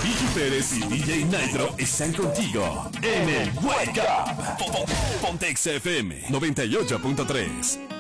Vicky Pérez y DJ Nitro están contigo en el Wake Up. Pontex FM 98.3.